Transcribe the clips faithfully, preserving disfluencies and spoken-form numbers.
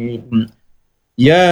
Ya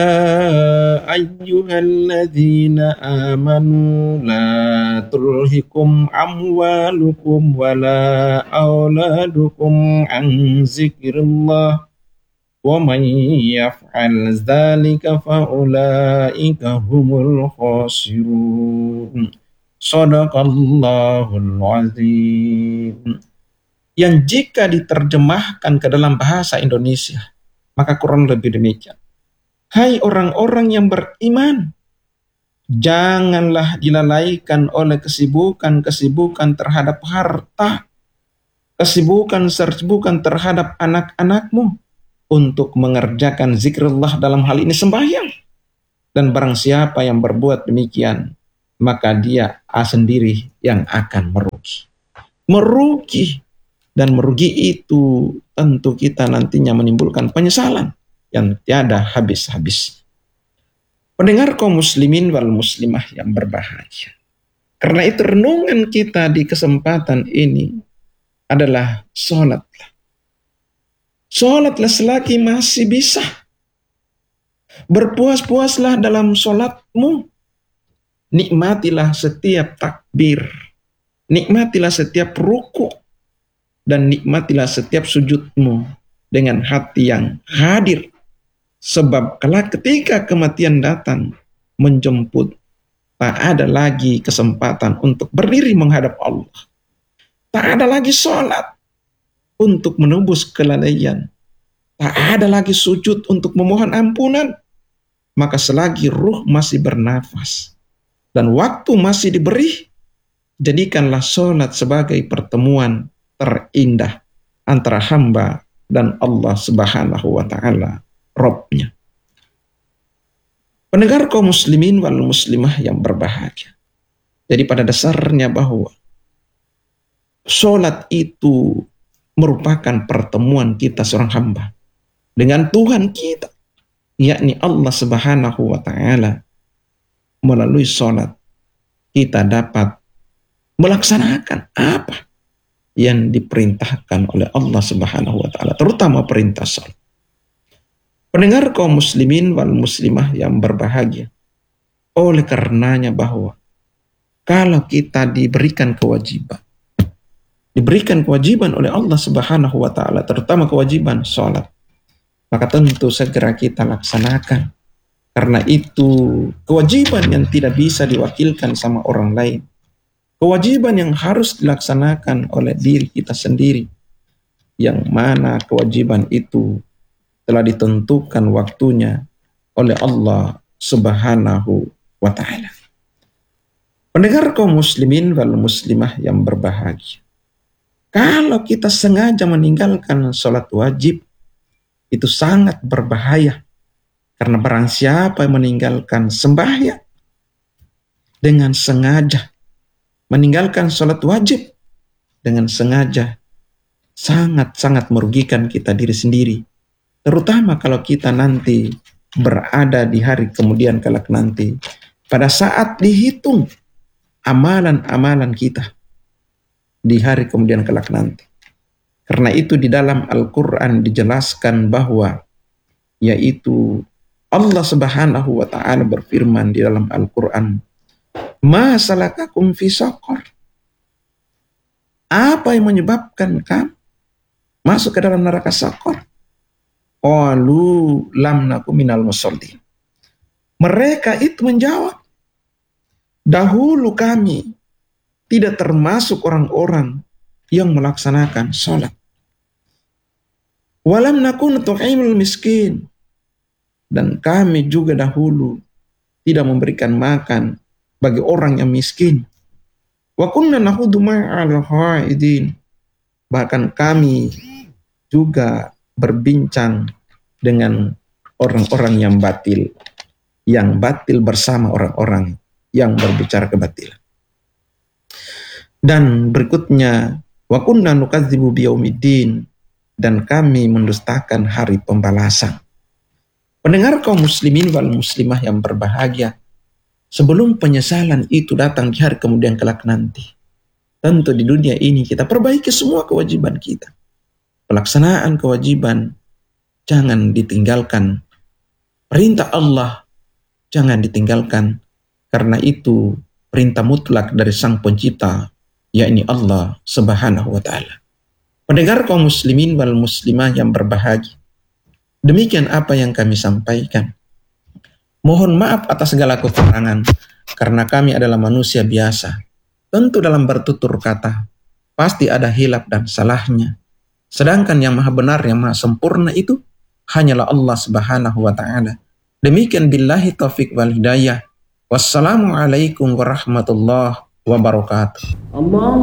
ayyuhalladzina amanu la tulhikum amwalukum wala auladukum an zikrillah wa man yaf'al dzalika fa ulaika humul khasirun. Shadaqallahul azim. Yang jika diterjemahkan ke dalam bahasa Indonesia, maka kurang lebih demikian. Hai orang-orang yang beriman, janganlah dilalaikan oleh kesibukan-kesibukan terhadap harta, kesibukan-kesibukan terhadap anak-anakmu untuk mengerjakan zikrullah, dalam hal ini sembahyang. Dan barang siapa yang berbuat demikian, maka dia sendiri yang akan merugi. Merugi, dan merugi itu tentu kita nantinya menimbulkan penyesalan yang tiada habis-habis. Pendengar kaum muslimin wal muslimah yang berbahagia. Karena itu renungan kita di kesempatan ini adalah sholatlah. Sholatlah selagi masih bisa. Berpuas-puaslah dalam sholatmu. Nikmatilah setiap takbir. Nikmatilah setiap ruku. Dan nikmatilah setiap sujudmu dengan hati yang hadir. Sebab kelak ketika kematian datang menjemput, tak ada lagi kesempatan untuk berdiri menghadap Allah. Tak ada lagi sholat untuk menebus kelalaian. Tak ada lagi sujud untuk memohon ampunan. Maka selagi ruh masih bernafas dan waktu masih diberi, jadikanlah sholat sebagai pertemuan terindah antara hamba dan Allah Subhanahu wa ta'ala, Rabbnya. Pendengar kaum muslimin wal muslimah yang berbahagia. Jadi pada dasarnya bahwa sholat itu merupakan pertemuan kita seorang hamba dengan Tuhan kita, yakni Allah Subhanahu wa ta'ala. Melalui sholat kita dapat melaksanakan apa yang diperintahkan oleh Allah Subhanahu wa ta'ala, terutama perintah sholat. Pendengar kaum muslimin wal muslimah yang berbahagia, oleh karenanya bahwa kalau kita diberikan kewajiban, diberikan kewajiban oleh Allah Subhanahu wa ta'ala, terutama kewajiban sholat, maka tentu segera kita laksanakan. Karena itu kewajiban yang tidak bisa diwakilkan sama orang lain. Kewajiban yang harus dilaksanakan oleh diri kita sendiri. Yang mana kewajiban itu telah ditentukan waktunya oleh Allah Subhanahu wa ta'ala. Pendengar kaum muslimin wal muslimah yang berbahagia. Kalau kita sengaja meninggalkan sholat wajib, itu sangat berbahaya. Karena barang siapa yang meninggalkan sembahyang dengan sengaja, meninggalkan sholat wajib dengan sengaja, sangat-sangat merugikan kita diri sendiri. Terutama kalau kita nanti berada di hari kemudian kelak nanti. Pada saat dihitung amalan-amalan kita di hari kemudian kelak nanti. Karena itu di dalam Al-Quran dijelaskan bahwa yaitu Allah Subhanahu wa ta'ala berfirman di dalam Al-Quran, Ma salakakum fi saqar. Apa yang menyebabkan kamu masuk ke dalam neraka saqar? Qalu lam naku minal musallin. Mereka itu menjawab, dahulu kami tidak termasuk orang-orang yang melaksanakan sholat. Walam nakun tu'imul miskin. Dan kami juga dahulu tidak memberikan makan bagi orang yang miskin. Wa kunna nahudu ma'al haidin. Bahkan kami juga berbincang dengan orang-orang yang batil, yang batil bersama orang-orang yang berbicara kebatilan. Dan berikutnya, wa kunna nukadzibu biyaumiddin, dan kami mendustakan hari pembalasan. Pendengar kaum muslimin wal muslimah yang berbahagia, sebelum penyesalan itu datang di hari kemudian kelak nanti, tentu di dunia ini kita perbaiki semua kewajiban kita. Pelaksanaan kewajiban jangan ditinggalkan. Perintah Allah jangan ditinggalkan, karena itu perintah mutlak dari Sang Pencipta, yakni Allah Subhanahu wa Ta'ala. Pendengar kaum muslimin wal muslimah yang berbahagia, demikian apa yang kami sampaikan. Mohon maaf atas segala kekurangan, karena kami adalah manusia biasa. Tentu dalam bertutur kata pasti ada hilaf dan salahnya. Sedangkan yang maha benar, yang maha sempurna itu hanyalah Allah Subhanahu wa Ta'ala. Demikian billahi taufik wal hidayah. Wassalamualaikum warahmatullahi wabarakatuh. Allah